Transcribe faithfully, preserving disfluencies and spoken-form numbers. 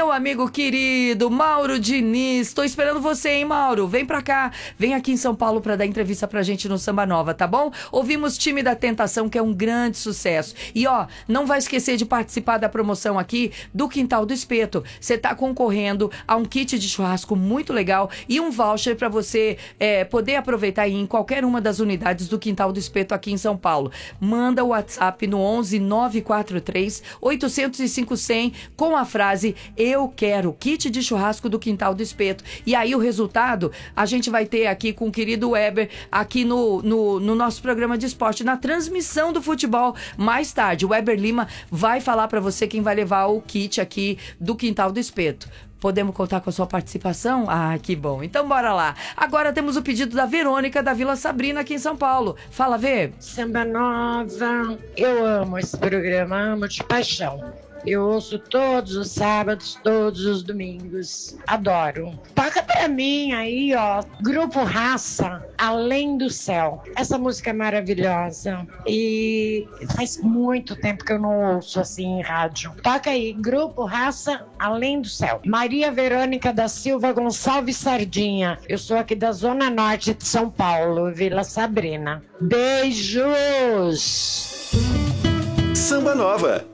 meu amigo querido, Mauro Diniz. Tô esperando você, hein, Mauro? Vem pra cá, vem aqui em São Paulo pra dar entrevista pra gente no Samba Nova, tá bom? Ouvimos Time da Tentação, que é um grande sucesso. E ó, não vai esquecer de participar da promoção aqui do Quintal do Espeto. Você tá concorrendo a um kit de churrasco muito legal e um voucher pra você é, poder aproveitar aí em qualquer uma das unidades do Quintal do Espeto aqui em São Paulo. Manda o WhatsApp no onze nove quatro três oito zero cinco zero zero com a frase "Eu quero kit de churrasco do Quintal do Espeto". E aí o resultado a gente vai ter aqui com o querido Weber aqui no, no, no nosso programa de esporte, na transmissão do futebol mais tarde. O Weber Lima vai falar pra você quem vai levar o kit aqui do Quintal do Espeto. Podemos contar com a sua participação? Ah, que bom. Então bora lá. Agora temos o pedido da Verônica da Vila Sabrina aqui em São Paulo. Fala, Vê. Samba Nova. Eu amo esse programa, amo de paixão. Eu ouço todos os sábados, todos os domingos. Adoro. Toca pra mim aí, ó. Grupo Raça, Além do Céu. Essa música é maravilhosa. E faz muito tempo que eu não ouço assim em rádio. Toca aí, Grupo Raça, Além do Céu. Maria Verônica da Silva Gonçalves Sardinha. Eu sou aqui da Zona Norte de São Paulo, Vila Sabrina. Beijos! Samba Nova.